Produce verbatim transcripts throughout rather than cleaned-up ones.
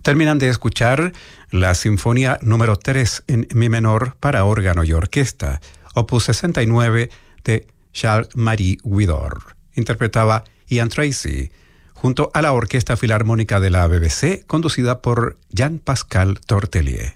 Terminan de escuchar la Sinfonía número tres en Mi menor para órgano y orquesta, opus sesenta y nueve de Charles-Marie Widor. Interpretaba Ian Tracy, junto a la Orquesta Filarmónica de la B B C, conducida por Jean-Pascal Tortelier.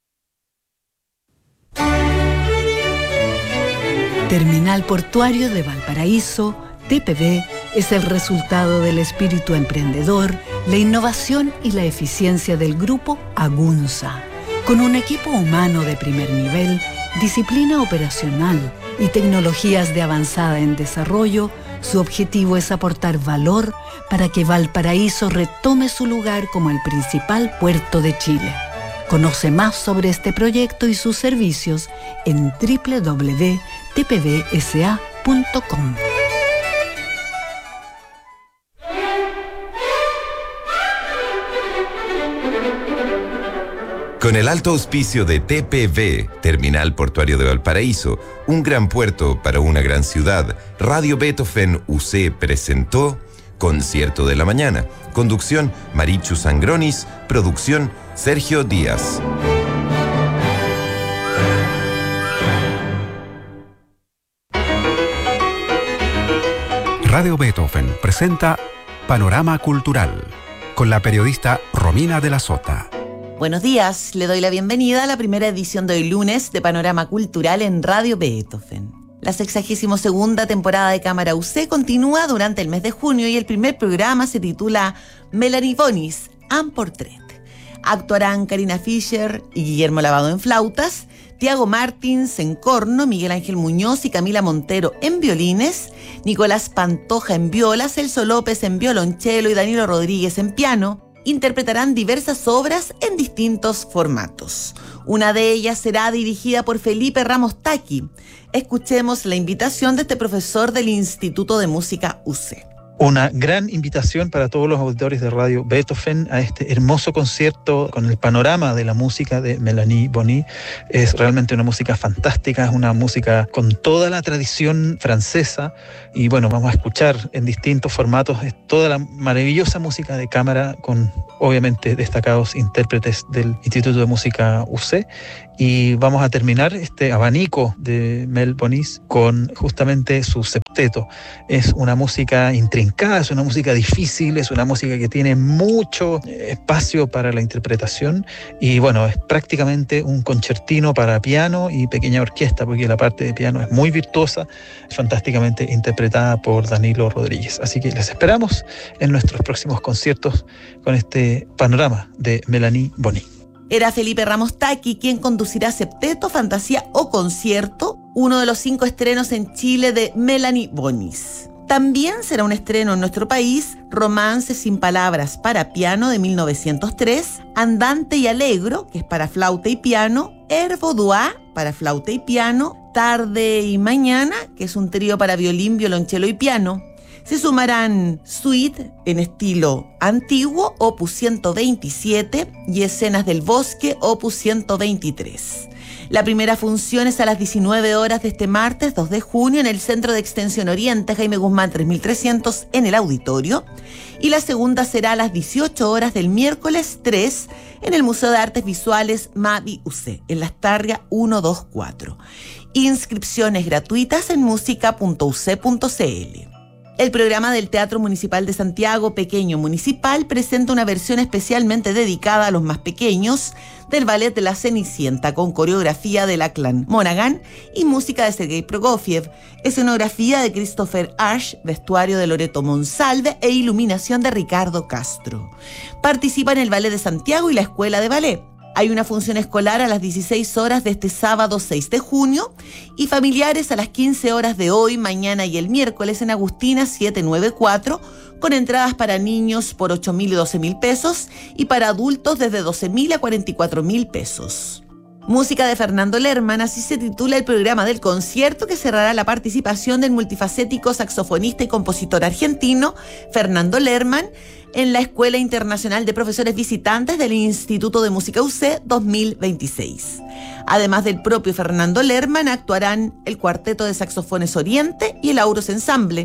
Terminal Portuario de Valparaíso, T P V, es el resultado del espíritu emprendedor, la innovación y la eficiencia del grupo Agunza. Con un equipo humano de primer nivel, disciplina operacional y tecnologías de avanzada en desarrollo, su objetivo es aportar valor para que Valparaíso retome su lugar como el principal puerto de Chile. Conoce más sobre este proyecto y sus servicios en doble u doble u doble u punto t p v s a punto com. Con el alto auspicio de T P V, Terminal Portuario de Valparaíso, un gran puerto para una gran ciudad, Radio Beethoven U C presentó Concierto de la Mañana. Conducción Marichu Sangronis, producción Sergio Díaz. Radio Beethoven presenta Panorama Cultural con la periodista Romina de la Sota. Buenos días, le doy la bienvenida a la primera edición de hoy lunes de Panorama Cultural en Radio Beethoven. La sexagésima segunda temporada de Cámara U C continúa durante el mes de junio y el primer programa se titula Melanie Bonis, Un Portrait. Actuarán Karina Fischer y Guillermo Lavado en flautas, Tiago Martins en corno, Miguel Ángel Muñoz y Camila Montero en violines, Nicolás Pantoja en viola, Celso López en violonchelo y Danilo Rodríguez en piano. Interpretarán diversas obras en distintos formatos. Una de ellas será dirigida por Felipe Ramos Taqui. Escuchemos la invitación de este profesor del Instituto de Música U C. Una gran invitación para todos los auditores de Radio Beethoven a este hermoso concierto con el panorama de la música de Melanie Bonis. Es realmente una música fantástica, es una música con toda la tradición francesa y bueno, vamos a escuchar en distintos formatos toda la maravillosa música de cámara con obviamente destacados intérpretes del Instituto de Música U C y vamos a terminar este abanico de Mel Bonis con justamente su septeto. Es una música intrincada, es una música difícil, es una música que tiene mucho espacio para la interpretación y bueno, es prácticamente un concertino para piano y pequeña orquesta porque la parte de piano es muy virtuosa, fantásticamente interpretada por Danilo Rodríguez. Así que les esperamos en nuestros próximos conciertos con este panorama de Melanie Bonis. Era Felipe Ramos Taqui quien conducirá Septeto, Fantasía o Concierto, uno de los cinco estrenos en Chile de Melanie Bonis. También será un estreno en nuestro país, Romance sin palabras para piano de mil novecientos tres, Andante y Alegro, que es para flauta y piano, Air Vaudois para flauta y piano, Tarde y Mañana, que es un trío para violín, violonchelo y piano. Se sumarán Suite en estilo antiguo, opus ciento veintisiete, y Escenas del Bosque, opus ciento veintitrés. La primera función es a las diecinueve horas de este martes dos de junio en el Centro de Extensión Oriente, Jaime Guzmán tres mil trescientos, en el auditorio. Y la segunda será a las dieciocho horas del miércoles tres en el Museo de Artes Visuales Mavi U C, en Las Tarrias ciento veinticuatro. Inscripciones gratuitas en música punto u c punto c l. El programa del Teatro Municipal de Santiago, Pequeño Municipal, presenta una versión especialmente dedicada a los más pequeños del ballet de La Cenicienta, con coreografía de la clan Monaghan y música de Sergei Prokofiev, escenografía de Christopher Ash, vestuario de Loreto Monsalve e iluminación de Ricardo Castro. Participan el Ballet de Santiago y la Escuela de Ballet. Hay una función escolar a las dieciséis horas de este sábado seis de junio y familiares a las quince horas de hoy, mañana y el miércoles en Agustina setecientos noventa y cuatro, con entradas para niños por ocho mil y doce mil pesos y para adultos desde doce mil a cuarenta y cuatro mil pesos. Música de Fernando Lerman, así se titula el programa del concierto que cerrará la participación del multifacético saxofonista y compositor argentino Fernando Lerman en la Escuela Internacional de Profesores Visitantes del Instituto de Música U C dos mil veintiséis. Además del propio Fernando Lerman, actuarán el Cuarteto de Saxofones Oriente y el Auros Ensamble.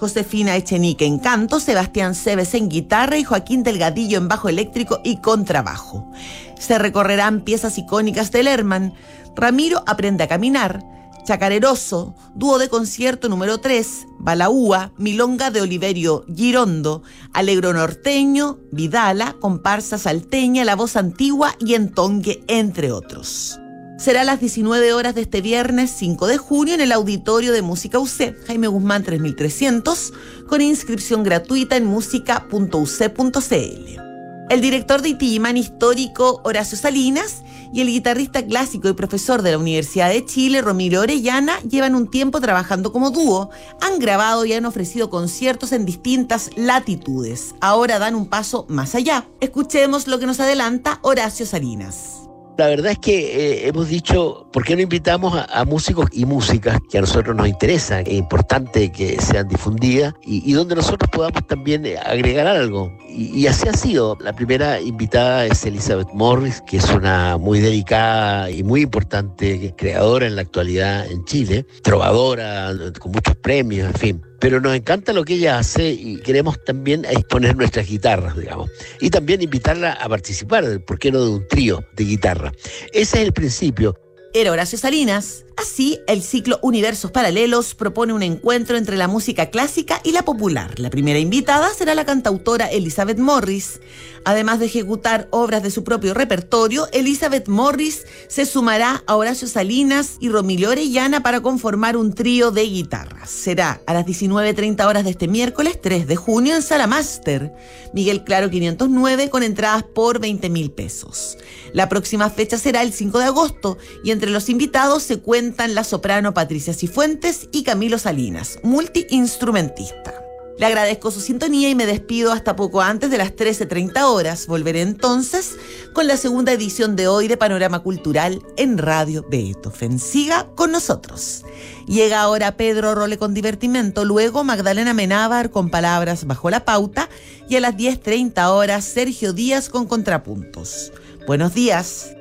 Josefina Echenique en canto, Sebastián Cebes en guitarra y Joaquín Delgadillo en bajo eléctrico y contrabajo. Se recorrerán piezas icónicas de Lerman: Ramiro aprende a caminar, Chacareroso, dúo de concierto número tres, Balaúa, Milonga de Oliverio Girondo, Alegro Norteño, Vidala, Comparsa Salteña, La Voz Antigua y Entongue, entre otros. Será a las diecinueve horas de este viernes cinco de junio en el Auditorio de Música U C, Jaime Guzmán tres mil trescientos, con inscripción gratuita en música punto u c punto c l. El director de Itillimán histórico, Horacio Salinas, y el guitarrista clásico y profesor de la Universidad de Chile, Romilio Orellana, llevan un tiempo trabajando como dúo. Han grabado y han ofrecido conciertos en distintas latitudes. Ahora dan un paso más allá. Escuchemos lo que nos adelanta Horacio Salinas. La verdad es que eh, hemos dicho, ¿por qué no invitamos a, a músicos y músicas que a nosotros nos interesa? Es importante que sean difundidas y, y donde nosotros podamos también agregar algo. Y, y así ha sido. La primera invitada es Elizabeth Morris, que es una muy dedicada y muy importante creadora en la actualidad en Chile, trovadora, con muchos premios, en fin. Pero nos encanta lo que ella hace y queremos también exponer nuestras guitarras, digamos. Y también invitarla a participar, ¿por qué no?, de un trío de guitarra. Ese es el principio. Era Horacio Salinas. Así, el ciclo Universos Paralelos propone un encuentro entre la música clásica y la popular. La primera invitada será la cantautora Elizabeth Morris. Además de ejecutar obras de su propio repertorio, Elizabeth Morris se sumará a Horacio Salinas y Romilio Orellana para conformar un trío de guitarras. Será a las diecinueve treinta horas de este miércoles tres de junio en Sala Máster, Miguel Claro quinientos nueve, con entradas por veinte mil pesos. La próxima fecha será el cinco de agosto y entre los invitados se cuentan la soprano Patricia Cifuentes y Camilo Salinas, multiinstrumentista. Le agradezco su sintonía y me despido hasta poco antes de las trece treinta horas. Volveré entonces con la segunda edición de hoy de Panorama Cultural en Radio Beethoven. Siga con nosotros. Llega ahora Pedro Role con Divertimento, luego Magdalena Menábar con Palabras bajo la pauta y a las diez treinta horas Sergio Díaz con Contrapuntos. Buenos días.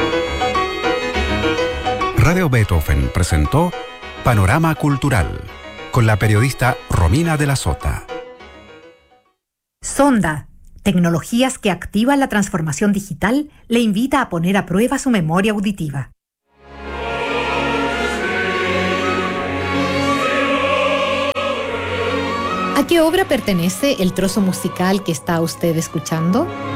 Radio Beethoven presentó Panorama Cultural con la periodista Romina de la Sota. Sonda, tecnologías que activan la transformación digital, le invita a poner a prueba su memoria auditiva. ¿A qué obra pertenece el trozo musical que está usted escuchando?